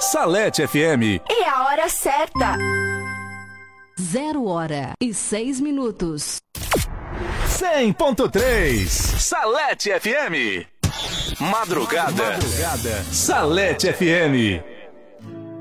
Salete FM. E a hora certa. 0h06. 100.3 Salete FM. Madrugada. Salete FM.